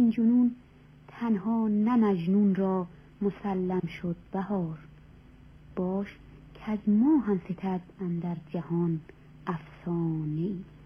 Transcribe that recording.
این جنون تنها نه مجنون را مسلم شد بهار. باش که از ما هم فتد اندر جهان افسانه‌ای.